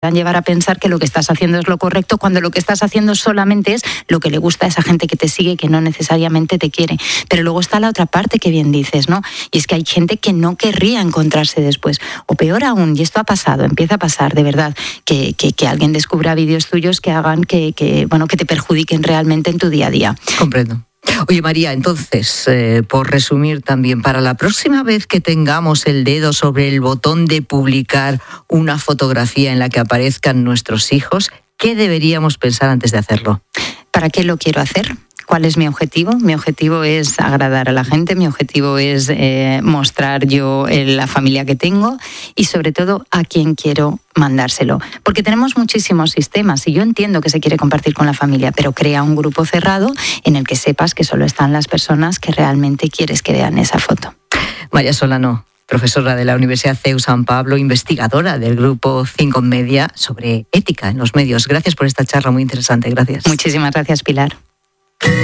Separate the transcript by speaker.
Speaker 1: llevar a pensar que lo que estás haciendo es lo correcto, cuando lo que estás haciendo solamente es lo que le gusta a esa gente que te sigue, que no necesariamente te quiere. Pero luego está la otra parte que bien dices, ¿no? Y es que hay gente que no querría encontrarse después. O peor aún, y esto ha pasado, empieza a pasar, de verdad, que alguien descubra vídeos tuyos que hagan que te perjudiquen realmente en tu día a día.
Speaker 2: Comprendo. Oye, María, entonces, por resumir también, para la próxima vez que tengamos el dedo sobre el botón de publicar una fotografía en la que aparezcan nuestros hijos, ¿qué deberíamos pensar antes de hacerlo?
Speaker 1: ¿Para qué lo quiero hacer? ¿Cuál es mi objetivo? Mi objetivo es agradar a la gente, mi objetivo es mostrar yo la familia que tengo y sobre todo a quién quiero mandárselo. Porque tenemos muchísimos sistemas y yo entiendo que se quiere compartir con la familia, pero crea un grupo cerrado en el que sepas que solo están las personas que realmente quieres que vean esa foto.
Speaker 2: María Solano, profesora de la Universidad CEU San Pablo, investigadora del grupo 5 Media sobre ética en los medios. Gracias por esta charla muy interesante. Gracias.
Speaker 1: Muchísimas gracias, Pilar.